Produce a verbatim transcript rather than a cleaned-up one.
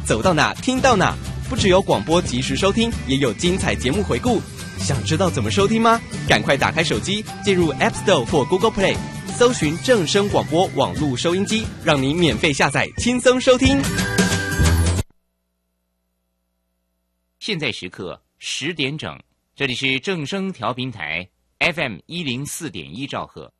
走到哪听到哪。不只有广播及时收听，也有精彩节目回顾。想知道怎么收听吗？赶快打开手机，进入 App Store 或 Google Play， 搜寻正声广播网络收音机，让你免费下载，轻松收听。 现在时刻十点整，这里是正声调频台 F M 一零四点一兆赫。